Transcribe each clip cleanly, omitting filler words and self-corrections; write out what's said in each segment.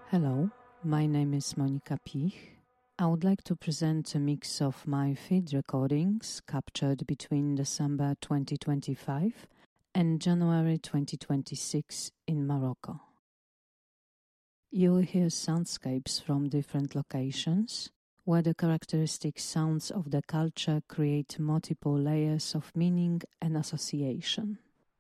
Hello, my name is Monika Pich. I would like to present a mix of my field recordings captured between December 2025 and January 2026 in Morocco. You will hear soundscapes from different locations, where the characteristic sounds of the culture create multiple layers of meaning and association.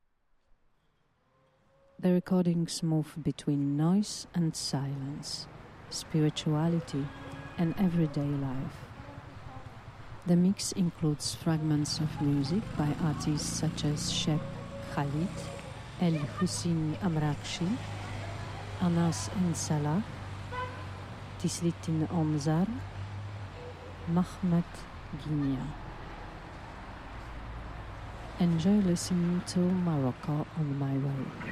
The recordings move between noise and silence, spirituality and everyday life. The mix includes fragments of music by artists such as Cheb Khalid, El Hussein Amrakshi, Anas and Salah, Tislitin Omzar, Mahmet Guinia. Enjoy listening to Morocco on my way.